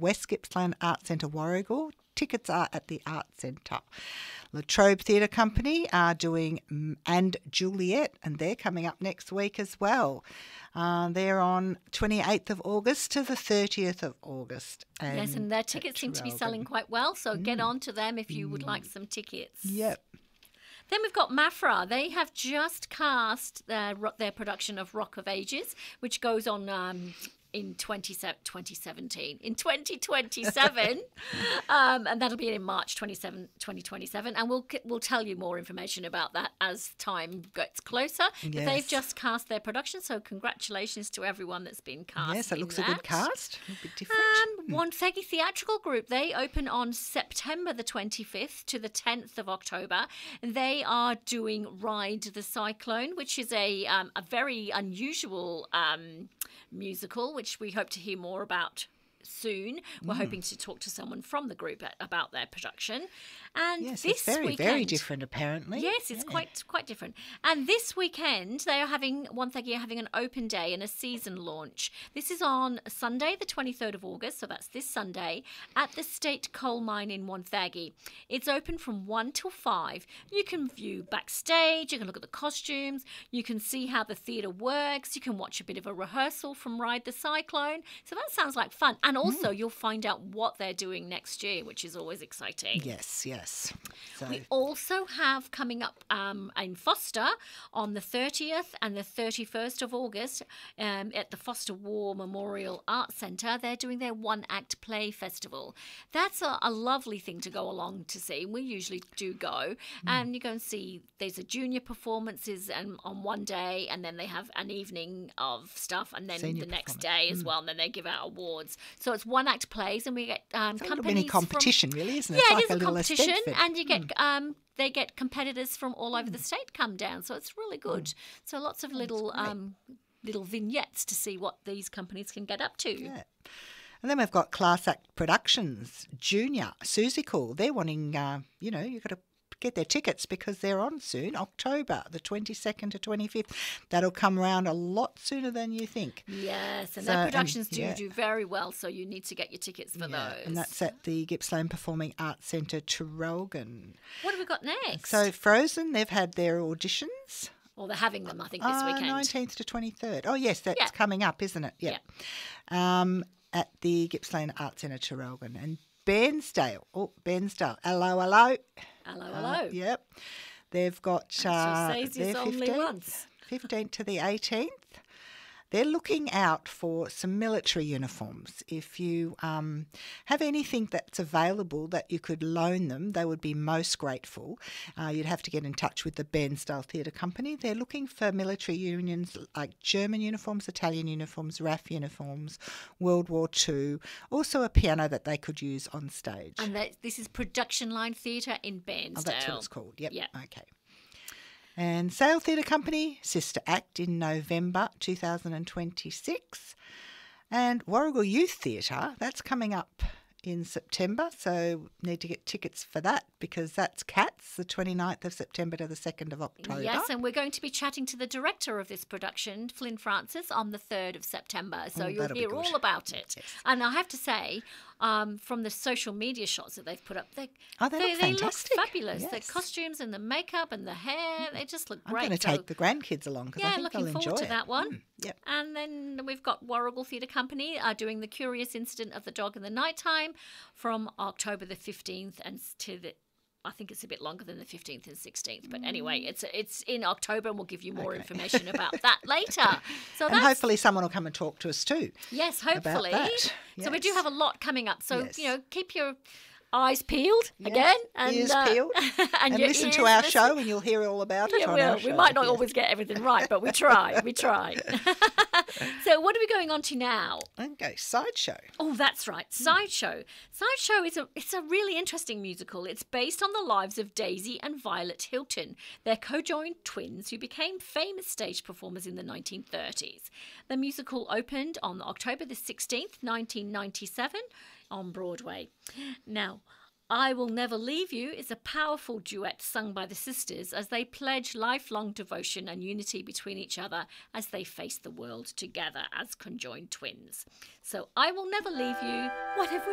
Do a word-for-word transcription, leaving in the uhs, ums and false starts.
West Gippsland Arts Centre, Warragul. Tickets are at the Arts Centre. La Trobe Theatre Company are doing mm, And Juliet, and they're coming up next week as well. Uh, they're on twenty-eighth of August to the thirtieth of August. And yes, and their tickets seem to be selling quite well, so mm. get on to them if you would mm. like some tickets. Yep. Then we've got Mafra. They have just cast their their production of Rock of Ages, which goes on um, in twenty seventeen. In twenty twenty-seven, um, and that'll be in March twenty twenty-seven. And we'll we'll tell you more information about that as time gets closer. Yes. But they've just cast their production, so congratulations to everyone that's been cast. Yes, it looks that. a good cast. A bit different. Um, Wonthaggi Theatrical Group, they open on September the twenty-fifth to the tenth of October. And they are doing Ride the Cyclone, which is a um, a very unusual um, musical, which we hope to hear more about soon. We're mm. hoping to talk to someone from the group about their production. And yes, this it's very, weekend, very different apparently. Yes, it's yeah. quite quite different. And this weekend, they are having, Wonthaggi are having an open day and a season launch. This is on Sunday, the twenty-third of August, so that's this Sunday, at the State Coal Mine in Wonthaggi. It's open from one till five. You can view backstage, you can look at the costumes, you can see how the theatre works, you can watch a bit of a rehearsal from Ride the Cyclone. So that sounds like fun. And also, mm. you'll find out what they're doing next year, which is always exciting. Yes, yes. So. We also have coming up um, in Foster on the thirtieth and the thirty-first of August um, at the Foster War Memorial Arts Centre. They're doing their One Act Play Festival. That's a, a lovely thing to go along to see. We usually do go. Mm. And you go and see, there's a junior performances and on one day, and then they have an evening of stuff, and then Senior the next day as mm. well, and then they give out awards. So it's one act plays, and we get um, it's companies. A little mini competition, from, really, isn't it? it? Yeah, it's it like is a, a competition, Estate and you get mm. um, they get competitors from all over mm. the state come down. So it's really good. Mm. So lots of little um, little vignettes to see what these companies can get up to. Yeah. And then we've got Class Act Productions, Junior, Susical. They're wanting, uh, you know, you've got to get their tickets because they're on soon, October the twenty-second to twenty-fifth. That'll come around a lot sooner than you think. Yes, and so, their productions and, do yeah. do very well, so you need to get your tickets for yeah, those. And that's at the Gippsland Performing Arts Centre, Traralgon. What have we got next? So Frozen, they've had their auditions. Well, they're having them, I think, this uh, weekend. nineteenth to twenty-third. Oh, yes, that's yeah. coming up, isn't it? Yeah. yeah. Um, at the Gippsland Arts Centre, Traralgon. And Bairnsdale. Oh, Bairnsdale. Hello, hello. Hello, hello. Uh, yep. They've got uh, their fifteenth, fifteenth to the eighteenth. They're looking out for some military uniforms. If you um, have anything that's available that you could loan them, they would be most grateful. Uh, you'd have to get in touch with the Bairnsdale Theatre Company. They're looking for military unions like German uniforms, Italian uniforms, R A F uniforms, World War Two, also a piano that they could use on stage. And that, this is Production Line Theatre in Bairnsdale. Oh, that's what it's called. Yep. Yep. Okay. And Sale Theatre Company, Sister Act in November two thousand twenty-six. And Warragul Youth Theatre, that's coming up in September, so need to get tickets for that because that's Cats, the twenty-ninth of September to the second of October. Yes, and we're going to be chatting to the director of this production, Flynn Francis, on the third of September, so oh, you'll hear all about it. Yes. And I have to say, um, from the social media shots that they've put up, they, oh, they, they, look, they fantastic. look fabulous. Yes. The costumes and the makeup and the hair, they just look great. I'm going to so, take the grandkids along because yeah, I think looking they'll forward enjoy to it. that one. Mm, yep. And then we've got Warragul Theatre Company uh, doing The Curious Incident of the Dog in the Nighttime from October the fifteenth and to the I think it's a bit longer than the fifteenth and sixteenth, but anyway, it's it's in October, and we'll give you more okay. information about that later. So and that's, hopefully someone will come and talk to us too. Yes, hopefully. About that. Yes. So we do have a lot coming up. So yes. you know, keep your eyes peeled yes. again, and ears uh, peeled, and, and your listen ears to our listen. show, and you'll hear all about it. Yeah, on we'll, our we show. might not yes. always get everything right, but we try. We try. So what are we going on to now? Okay, Sideshow. Oh, that's right, Sideshow. Sideshow is a it's a really interesting musical. It's based on the lives of Daisy and Violet Hilton. They're co-joined twins who became famous stage performers in the nineteen thirties. The musical opened on October the sixteenth, nineteen ninety-seven on Broadway. Now, I Will Never Leave You is a powerful duet sung by the sisters as they pledge lifelong devotion and unity between each other as they face the world together as conjoined twins. So I Will Never Leave You. What have we